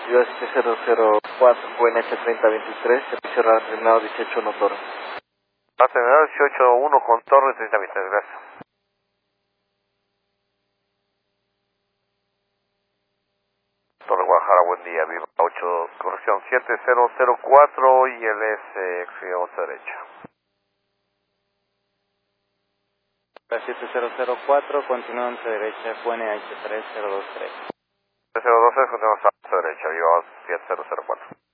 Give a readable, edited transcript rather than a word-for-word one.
Ciudad 7004, QNH 3023, servicio radar terminado 18-1 Torre. Va terminado 18-1 con Torre 3023, gracias. Torre Guadalajara, buen día, viva 8, corrección 7004 y el es 11 derecha. 7004, continúa 11 derecha, QNH 3023. 3023, continuamos a 11 derecha, viva 7004.